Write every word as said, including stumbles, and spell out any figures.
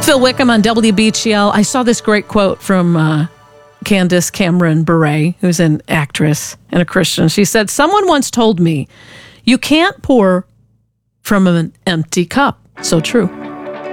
Phil Wickham on W B G L. I saw this great quote from uh, Candace Cameron Bure, who's an actress and a Christian. She said, "Someone once told me, you can't pour from an empty cup." So true.